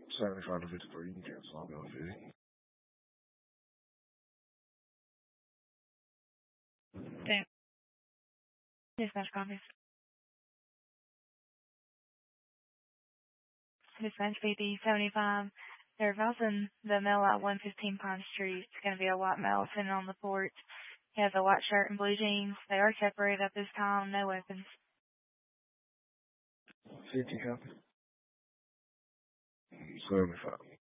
75 to 53, you can cancel. I'll be on 50. Thanks. Dispatch copies. Dispatch BP 75. They're advising the male at 115 Pine Street. It's going to be a white male sitting on the porch. He has a white shirt and blue jeans. They are separated at this time. No weapons. 50 copy. 75.